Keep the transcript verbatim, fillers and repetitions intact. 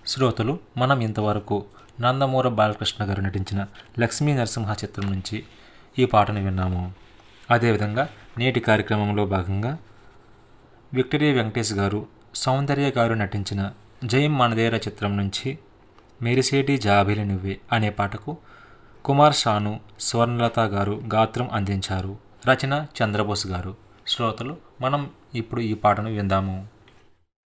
శ్రోతలు మనం ఇంతవరకు నందమూరి బాలకృష్ణ గారు నటించిన లక్ష్మీ నరసింహ చిత్రం నుంచి ఈ పాటను విన్నాము. అదేవిధంగా నేటి కార్యక్రమంలో భాగంగా విక్టరీ వెంకటేష్ గారు సౌందర్య గారు నటించిన జయం మనదేర చిత్రం నుంచి మెరిసేటి జాబిలి నువ్వే అనే పాటకు కుమార్ షాను స్వర్ణలత గారు గాత్రం అందించారు. రచన చంద్రబోస్ గారు. శ్రోతలు మనం ఇప్పుడు ఈ పాటను విందాము.